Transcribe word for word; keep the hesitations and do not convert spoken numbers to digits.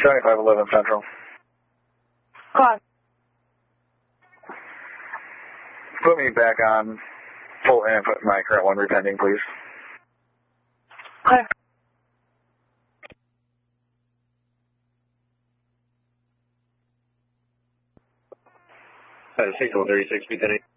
seventy-five eleven Central. Clock. Put me back on full and put my current one repending, please. Okay. Uh, six one thirty-six, be ten eight.